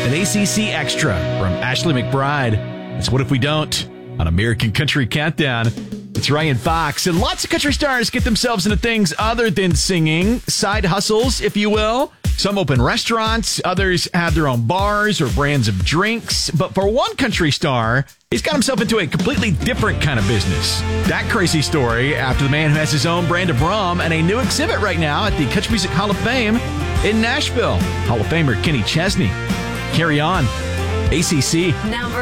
an ACC Extra from Ashley McBride. It's What If We Don't on American Country Countdown. It's Ryan Fox, and lots of country stars get themselves into things other than singing, side hustles, if you will. Some open restaurants, others have their own bars or brands of drinks. But for one country star, he's got himself into a completely different kind of business. That crazy story after the man who has his own brand of rum and a new exhibit right now at the Country Music Hall of Fame in Nashville. Hall of Famer Kenny Chesney. Carry on. ACC.